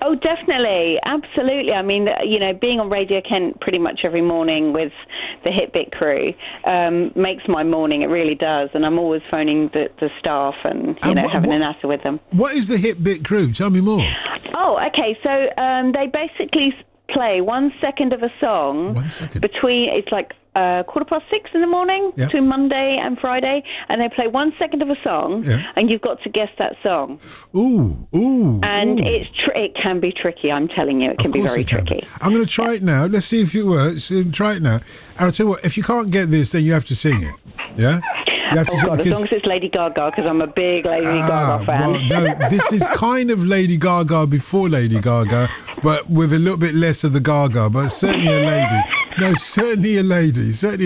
Oh, definitely. Absolutely. I mean, being on Radio Kent pretty much every morning with the Hit Bit crew makes my morning. It really does. And I'm always phoning the staff and, having a natter with them. What is the Hit Bit crew? Tell me more. Oh, okay. So they basically play 1 second of a song. 1 second. It's like 6:15 in the morning, between Monday and Friday, and they play 1 second of a song, and you've got to guess that song. Ooh. And it can be tricky, I'm telling you. It can be very tricky. I'm going to try it now. Let's see if it works. Try it now. And I'll tell you what, if you can't get this, then you have to sing it. Yeah? You have to as long as it's Lady Gaga, because I'm a big Lady Gaga fan. Well, no, this is kind of Lady Gaga before Lady Gaga, but with a little bit less of the Gaga, but certainly a lady. No, certainly a lady. Certainly